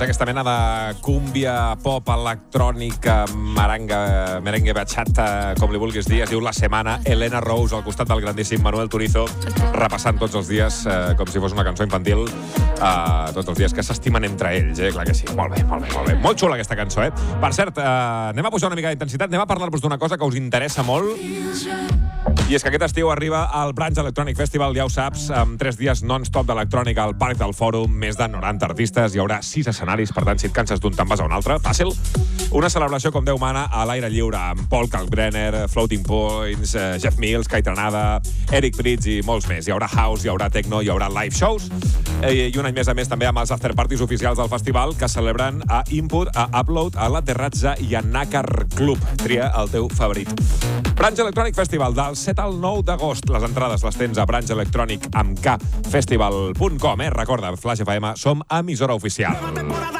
aquesta mena de cúmbia, pop, electrònica, merengue, bachata, com li vulguis dir. Es diu La Semana, Elena Rose, al costat del grandíssim Manuel Turizo, repassant tots els dies, com si fos una cançó infantil, tots els dies que s'estimen entre ells, clar que sí. Molt bé. Molt xula aquesta cançó, Per cert, anem a pujar una mica d'intensitat, anem a parlar-vos d'una cosa que us interessa molt, i és que aquest estiu arriba el Branch Electronic Festival, ja ho saps, amb 3 dies non-stop d'electrònica al Parc del Fòrum, més de 90 artistes, hi haurà 6 escenaris, per tant, si et canses d'un te'n vas a un altre, fàcil. Una celebració, com Déu mana, a l'aire lliure, amb Paul Kalkbrenner, Floating Points, Jeff Mills, Kai Tranada, Eric Prydz i molts més. Hi haurà house, hi haurà techno, hi haurà live shows, i un any més a més també amb els afterparties oficials del festival, que celebren a Input, a Upload, a La Terrazza i a Nácar Club. Tria el teu favorit. Branch Electronic Festival, del 7 al 9 d'agost. Les entrades les tens a branchelectronicfestival.com. Recorda, Flash FM, som emissora oficial.